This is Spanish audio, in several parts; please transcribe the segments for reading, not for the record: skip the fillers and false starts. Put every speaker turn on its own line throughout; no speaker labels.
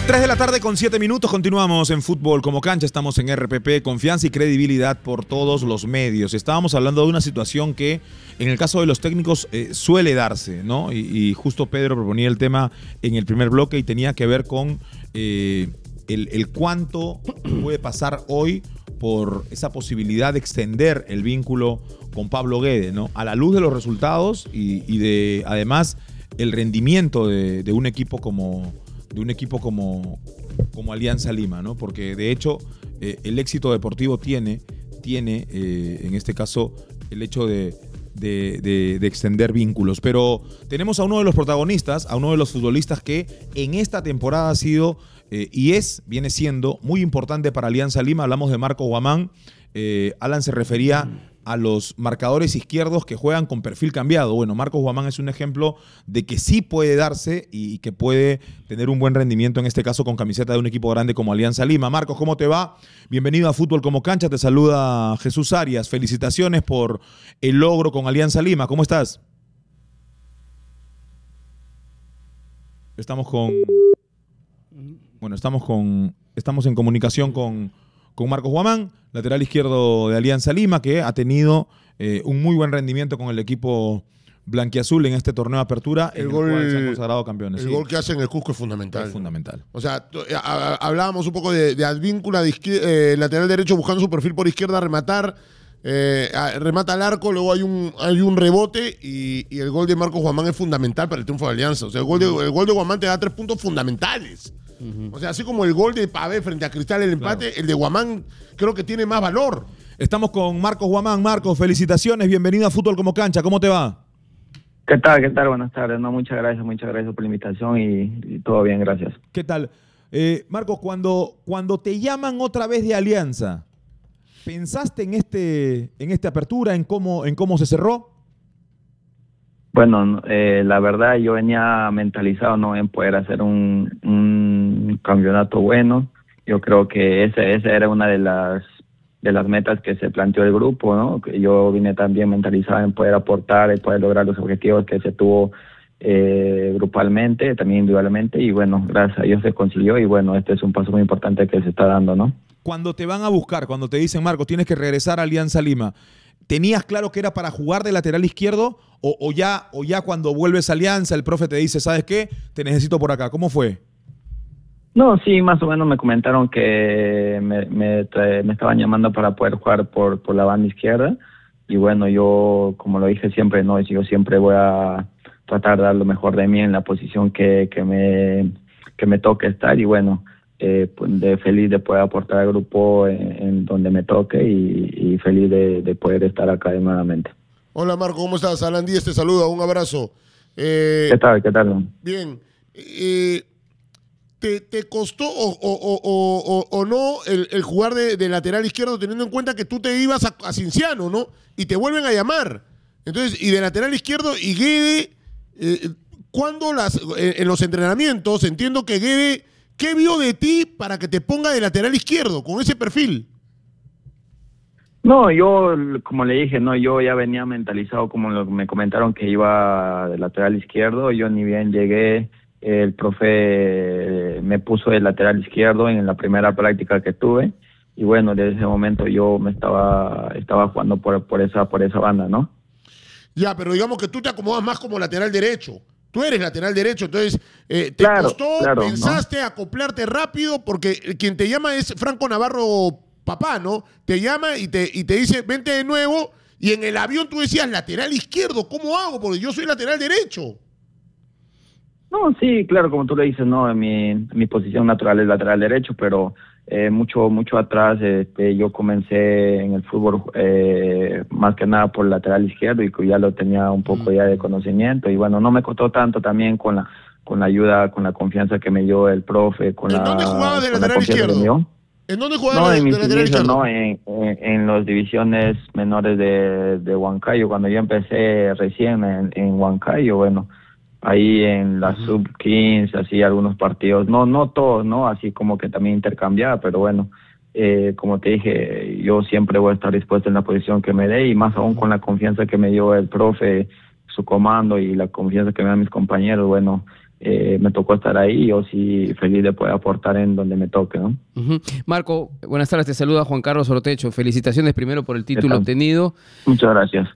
3 de la tarde con 7 minutos, continuamos en Fútbol como Cancha, estamos en RPP, confianza y credibilidad por todos los medios. Estábamos hablando de una situación que en el caso de los técnicos suele darse, ¿no? Y justo Pedro proponía el tema en el primer bloque y tenía que ver con el cuánto puede pasar hoy por esa posibilidad de extender el vínculo con Pablo Guede, ¿no? A la luz de los resultados y de además el rendimiento de un equipo como Alianza Lima, ¿no? Porque de hecho el éxito deportivo tiene en este caso el hecho de extender vínculos. Pero tenemos a uno de los protagonistas, a uno de los futbolistas que en esta temporada ha sido viene siendo muy importante para Alianza Lima. Hablamos de Marcos Guamán. Alan se refería a los marcadores izquierdos que juegan con perfil cambiado. Bueno, Marcos Guamán es un ejemplo de que sí puede darse y que puede tener un buen rendimiento, en este caso con camiseta de un equipo grande como Alianza Lima. Marcos, ¿cómo te va? Bienvenido a Fútbol como Cancha, te saluda Jesús Arias. Felicitaciones por el logro con Alianza Lima. ¿Cómo estás? Estamos en comunicación con Marcos Guamán, lateral izquierdo de Alianza Lima, que ha tenido un muy buen rendimiento con el equipo blanquiazul en este torneo de apertura, en el cual se han consagrado campeones.
El gol que hace en el Cusco es fundamental.
Es fundamental.
O sea, hablábamos un poco de Advíncula, lateral derecho buscando su perfil por izquierda, remata al arco, luego hay un rebote y el gol de Marcos Guamán es fundamental para el triunfo de Alianza. O sea, el gol de Guamán te da 3 puntos fundamentales. O sea, así como el gol de Pavé frente a Cristal, el empate, claro. El de Guamán creo que tiene más valor.
Estamos con Marcos Guamán. Marcos, felicitaciones, bienvenido a Fútbol como Cancha. ¿Cómo te va?
¿Qué tal? Buenas tardes. No, muchas gracias por la invitación y todo bien, gracias.
¿Qué tal? Marcos, cuando te llaman otra vez de Alianza, ¿pensaste en esta apertura, en cómo se cerró?
Bueno, la verdad yo venía mentalizado, ¿no?, en poder hacer un campeonato bueno. Yo creo que esa era una de las metas que se planteó el grupo, ¿no? Que yo vine también mentalizado en poder aportar y poder lograr los objetivos que se tuvo grupalmente, también individualmente, y bueno, gracias a Dios se consiguió y bueno, este es un paso muy importante que se está dando, ¿no?
Cuando te van a buscar, cuando te dicen, Marcos, tienes que regresar a Alianza Lima, ¿tenías claro que era para jugar de lateral izquierdo o ya cuando vuelves a Alianza el profe te dice, ¿sabes qué? Te necesito por acá. ¿Cómo fue?
No, sí, más o menos me comentaron que me estaban llamando para poder jugar por la banda izquierda y bueno, yo, como lo dije siempre, no, yo siempre voy a tratar de dar lo mejor de mí en la posición que me toque estar y bueno, feliz de poder aportar al grupo en donde me toque y feliz de poder estar acá nuevamente.
Hola Marco, ¿cómo estás? Alan Díez te saluda, un abrazo.
¿Qué tal?
Bien. ¿Te costó o no el jugar de lateral izquierdo, teniendo en cuenta que tú te ibas a Cienciano, ¿no? Y te vuelven a llamar. Entonces, y de lateral izquierdo, y Guede, cuando en los entrenamientos, entiendo que Guede, ¿qué vio de ti para que te ponga de lateral izquierdo con ese perfil?
No, yo, como le dije, no, yo ya venía mentalizado, como me comentaron que iba de lateral izquierdo. Yo ni bien llegué, el profe me puso de lateral izquierdo en la primera práctica que tuve y bueno, desde ese momento yo me estaba jugando por esa banda, ¿no?
Ya, pero digamos que tú te acomodas más como lateral derecho. Tú eres lateral derecho, entonces te costó, pensaste, ¿no?, acoplarte rápido, porque quien te llama es Franco Navarro Papá, ¿no? Te llama y te dice, vente de nuevo, y en el avión tú decías, lateral izquierdo, ¿cómo hago? Porque yo soy lateral derecho.
No, sí, claro, como tú le dices, no, mi posición natural es lateral derecho, pero mucho atrás yo comencé en el fútbol más que nada por lateral izquierdo y que ya lo tenía un poco ya de conocimiento y bueno, no me costó tanto también con la ayuda, con la confianza que me dio el profe.
¿En dónde jugabas de lateral izquierdo? ¿En dónde jugabas de lateral izquierdo?
No, en las divisiones menores de Huancayo, cuando yo empecé recién en Huancayo, bueno, ahí en la sub-15, así algunos partidos, no todos, ¿no? Así como que también intercambiaba, pero bueno, como te dije, yo siempre voy a estar dispuesto en la posición que me dé y más aún con la confianza que me dio el profe, su comando y la confianza que me dan mis compañeros, bueno, me tocó estar ahí y yo sí feliz de poder aportar en donde me toque, ¿no?
Marco, buenas tardes, te saluda Juan Carlos Ortecho. Felicitaciones primero por el título obtenido.
Muchas gracias.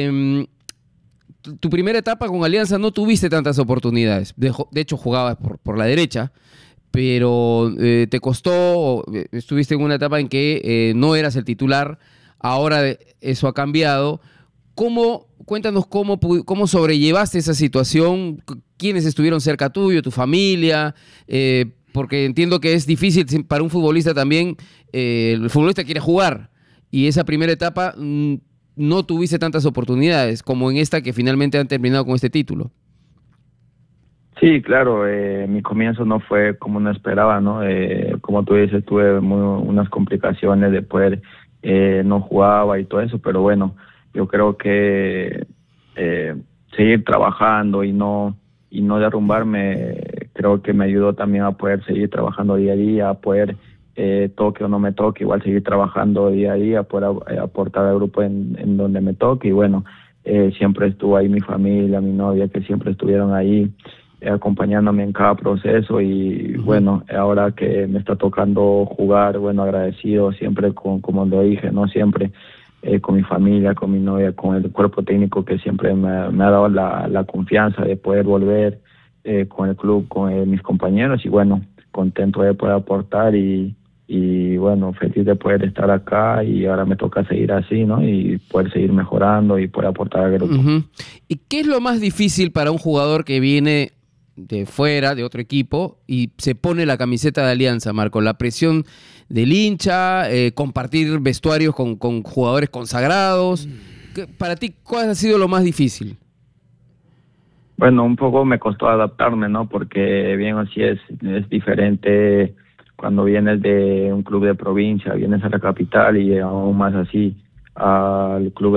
Tu primera etapa con Alianza no tuviste tantas oportunidades. De hecho, jugabas por la derecha, pero te costó, estuviste en una etapa en que no eras el titular. Ahora eso ha cambiado. Cuéntanos cómo sobrellevaste esa situación, quiénes estuvieron cerca tuyo, tu familia, porque entiendo que es difícil para un futbolista también, el futbolista quiere jugar, y esa primera etapa no tuviste tantas oportunidades como en esta que finalmente han terminado con este título.
Sí, claro, mi comienzo no fue como uno esperaba, ¿no? Como tú dices, tuve unas complicaciones de poder, no jugaba y todo eso, pero bueno, yo creo que seguir trabajando y no derrumbarme, creo que me ayudó también a poder seguir trabajando día a día, a poder, toque o no me toque, igual seguir trabajando día a día, poder aportar al grupo en donde me toque. Y bueno, siempre estuvo ahí mi familia, mi novia, que siempre estuvieron ahí acompañándome en cada proceso. Y bueno, ahora que me está tocando jugar, bueno, agradecido siempre como lo dije, ¿no? Siempre con mi familia, con mi novia, con el cuerpo técnico que siempre me ha dado la confianza de poder volver, con el club, con mis compañeros, y bueno, contento de poder aportar y bueno, feliz de poder estar acá, y ahora me toca seguir así, ¿no? Y poder seguir mejorando y poder aportar al grupo.
¿Y qué es lo más difícil para un jugador que viene de fuera, de otro equipo, y se pone la camiseta de Alianza, Marco? La presión del hincha, compartir vestuarios con jugadores consagrados. Para ti, ¿cuál ha sido lo más difícil?
Bueno, un poco me costó adaptarme, ¿no? Porque bien así es diferente cuando vienes de un club de provincia, vienes a la capital, y aún más así al club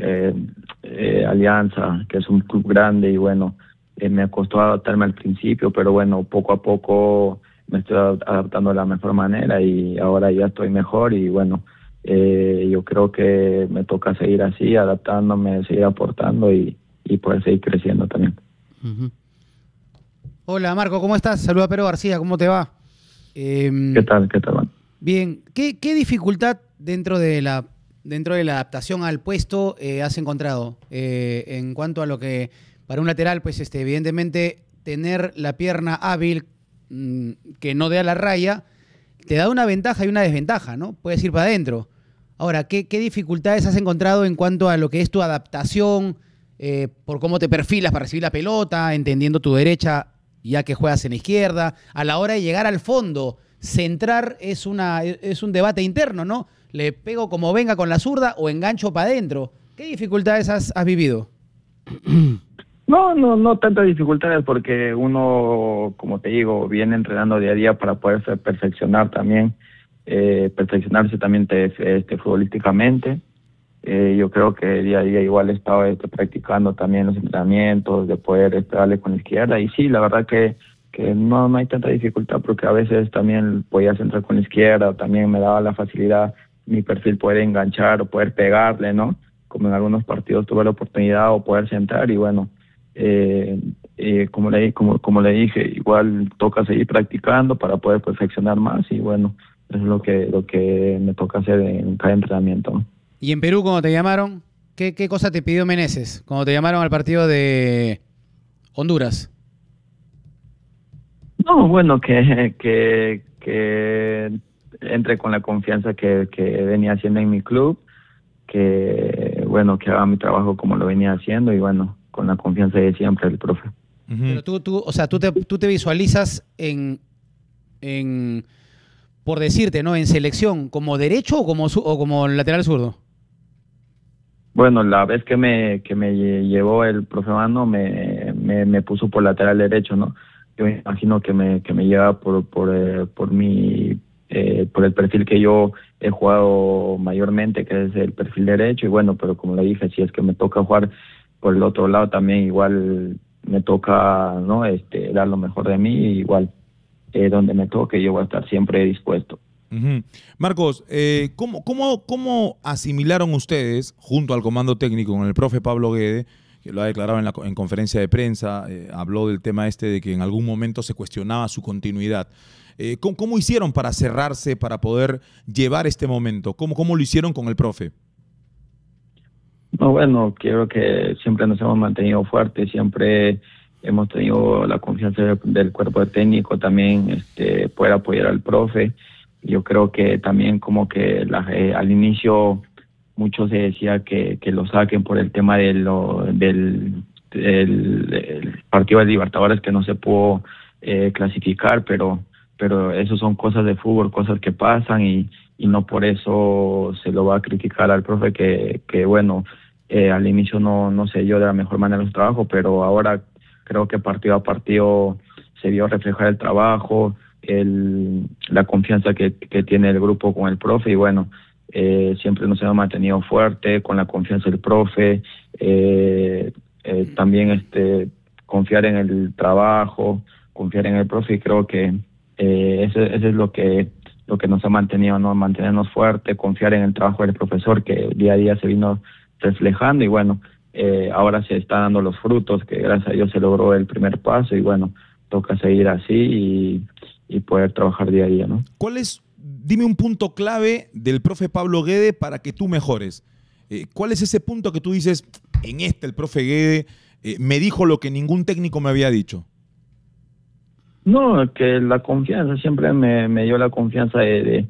de Alianza, que es un club grande. Y bueno, me costó adaptarme al principio, pero bueno, poco a poco me estoy adaptando de la mejor manera y ahora ya estoy mejor. Y bueno, yo creo que me toca seguir así, adaptándome, seguir aportando y poder seguir creciendo también.
Hola Marco, ¿cómo estás? Saluda a Pedro García, ¿cómo te va?
¿Qué tal, Juan?
Bien, ¿qué dificultad dentro de la adaptación al puesto has encontrado en cuanto a lo que para un lateral, pues evidentemente tener la pierna hábil, que no dé a la raya, te da una ventaja y una desventaja, ¿no? Puedes ir para adentro. Ahora, ¿qué dificultades has encontrado en cuanto a lo que es tu adaptación, por cómo te perfilas para recibir la pelota, entendiendo tu derecha ya que juegas en la izquierda? A la hora de llegar al fondo, centrar es un debate interno, ¿no? ¿Le pego como venga con la zurda o engancho para adentro? ¿Qué dificultades has vivido?
No tantas dificultades, porque uno, como te digo, viene entrenando día a día para poder perfeccionar también, perfeccionarse también futbolísticamente. Yo creo que día a día igual he estado practicando también los entrenamientos, de poder darle con la izquierda. Y sí, la verdad que no hay tanta dificultad, porque a veces también podía centrar con la izquierda, también me daba la facilidad mi perfil poder enganchar o poder pegarle, ¿no? Como en algunos partidos tuve la oportunidad, o poder centrar. Y bueno, como le dije, igual toca seguir practicando para poder perfeccionar más. Y bueno, eso es lo que me toca hacer en cada entrenamiento, ¿no?
¿Y en Perú, cuando te llamaron, qué cosa te pidió Meneses cuando te llamaron al partido de Honduras?
No, bueno, que entre con la confianza que venía haciendo en mi club, que bueno, que haga mi trabajo como lo venía haciendo, y bueno, con la confianza de siempre del profe.
Pero tú te visualizas por decirte, ¿no? En selección, ¿como derecho o como lateral zurdo?
Bueno, la vez que me llevó el profe Mano, me puso por lateral derecho, ¿no? Yo me imagino que me lleva por el perfil que yo he jugado mayormente, que es el perfil derecho. Y bueno, pero como le dije, si es que me toca jugar por el otro lado también, igual me toca, ¿no? Dar lo mejor de mí, igual donde me toque yo voy a estar siempre dispuesto.
Marcos, ¿cómo asimilaron ustedes, junto al comando técnico con el profe Pablo Guede, que lo ha declarado en conferencia de prensa, habló del tema este de que en algún momento se cuestionaba su continuidad. ¿Cómo hicieron para cerrarse, para poder llevar este momento? ¿Cómo lo hicieron con el profe?
No, bueno, creo que siempre nos hemos mantenido fuertes, siempre hemos tenido la confianza del cuerpo técnico también, poder apoyar al profe. Yo creo que también como que al inicio mucho se decía que lo saquen por el tema del partido de Libertadores que no se pudo clasificar, pero eso son cosas de fútbol, cosas que pasan y no por eso se lo va a criticar al profe que bueno, al inicio no se dio de la mejor manera su trabajo, pero ahora creo que partido a partido se vio reflejar el trabajo, la confianza que tiene el grupo con el profe y bueno, siempre nos hemos mantenido fuerte con la confianza del profe, también confiar en el trabajo, confiar en el profe y creo que eso es lo que nos ha mantenido, ¿no? Mantenernos fuerte, confiar en el trabajo del profesor que día a día se vino reflejando y bueno, ahora se están dando los frutos, que gracias a Dios se logró el primer paso y bueno, toca seguir así y poder trabajar día a día, ¿no?
Dime un punto clave del profe Pablo Guede para que tú mejores. ¿Cuál es ese punto que tú dices, en el profe Guede me dijo lo que ningún técnico me había dicho?
No, que la confianza, siempre me dio la confianza de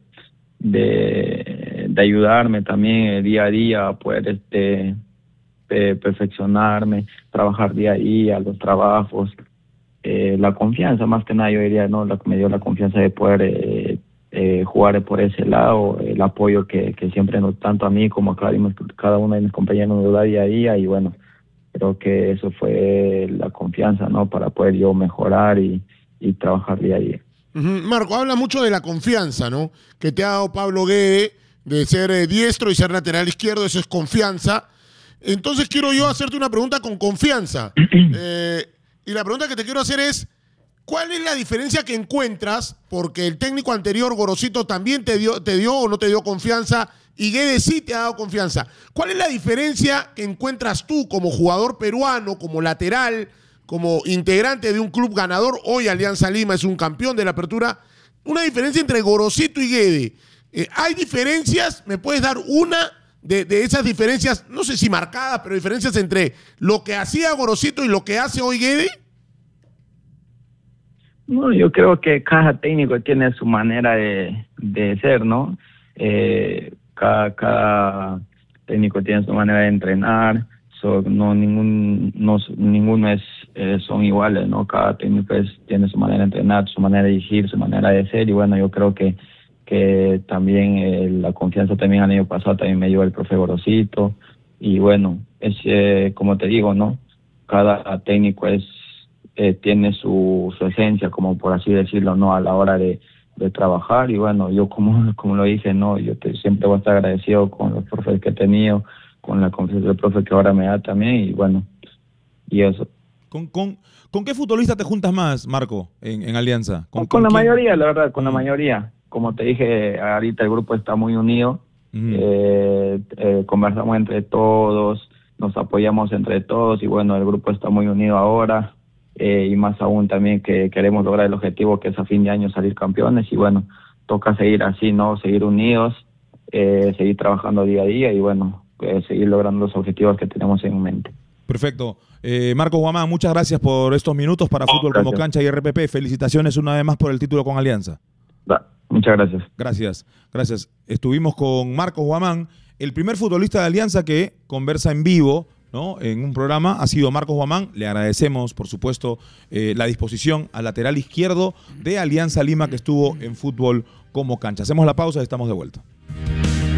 ayudarme también día a día a poder perfeccionarme, trabajar día a día, los trabajos, la confianza más que nada yo diría, ¿no? Me dio la confianza de poder jugar por ese lado, el apoyo que siempre nos tanto a mí como a cada uno de mis compañeros nos da día a día y bueno, creo que eso fue la confianza, ¿no? Para poder yo mejorar y trabajar día a día.
Marco, habla mucho de la confianza, ¿no? Que te ha dado Pablo Guede de ser diestro y ser lateral izquierdo, eso es confianza. Entonces quiero yo hacerte una pregunta con confianza. Y la pregunta que te quiero hacer es, ¿cuál es la diferencia que encuentras? Porque el técnico anterior, Gorosito, también te dio o no te dio confianza y Guede sí te ha dado confianza. ¿Cuál es la diferencia que encuentras tú como jugador peruano, como lateral, como integrante de un club ganador? Hoy Alianza Lima es un campeón de la apertura. Una diferencia entre Gorosito y Guede. ¿Hay diferencias? ¿Me puedes dar una de esas diferencias? No sé si marcadas, pero diferencias entre lo que hacía Gorosito y lo que hace hoy Guede.
No, yo creo que cada técnico tiene su manera de ser, ¿no? Cada técnico tiene su manera de entrenar. Ninguno son iguales, ¿no? Cada técnico tiene su manera de entrenar, su manera de dirigir, su manera de ser y bueno, yo creo que también la confianza también el año pasado también me dio el profe Gorosito y bueno, es como te digo, ¿no? Cada técnico tiene su esencia, como por así decirlo, ¿no? A la hora de trabajar y bueno, yo como lo dije, ¿no? Yo siempre voy a estar agradecido con los profes que he tenido, con la confianza del profe que ahora me da también y bueno, y eso.
¿Con qué futbolista te juntas más, Marco, en Alianza?
Con la mayoría, la verdad, con la mayoría. Como te dije, ahorita el grupo está muy unido, conversamos entre todos, nos apoyamos entre todos y bueno, el grupo está muy unido ahora y más aún también que queremos lograr el objetivo que es a fin de año salir campeones y bueno, toca seguir así, ¿no? Seguir unidos, seguir trabajando día a día y bueno, seguir logrando los objetivos que tenemos en mente.
Perfecto. Marco Guamán, muchas gracias por estos minutos para Fútbol como Cancha y RPP. Felicitaciones una vez más por el título con Alianza.
Muchas gracias.
Gracias. Estuvimos con Marcos Guamán, el primer futbolista de Alianza que conversa en vivo, ¿no? En un programa ha sido Marcos Guamán. Le agradecemos, por supuesto, la disposición al lateral izquierdo de Alianza Lima que estuvo en Fútbol como Cancha. Hacemos la pausa y estamos de vuelta.